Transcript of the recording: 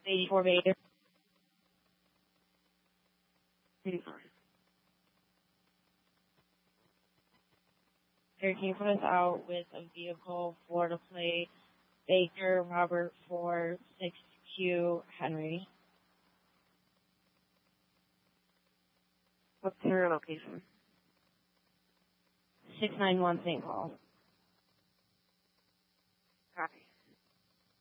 84 Baker. 85. 13 put us out with a vehicle, Florida plate, Baker, Robert 4, 6Q, Henry. What's your location? 691 St. Paul.